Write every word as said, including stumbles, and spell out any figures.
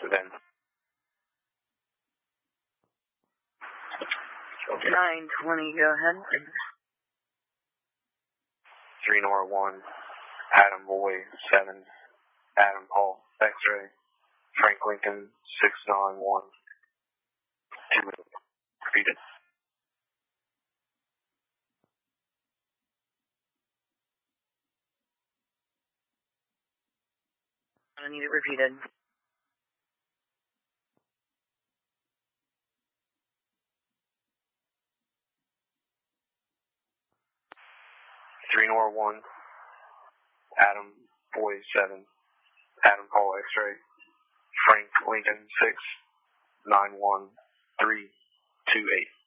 within. nine twenty, go ahead. three Nora one, Adam Boy seven, Adam Paul, X-ray, Frank Lincoln six nine one, two eight, repeated. I need it repeated. three Nora one, Adam Boy seven, Adam Paul X-ray, Frank Lincoln six nine one three two eight.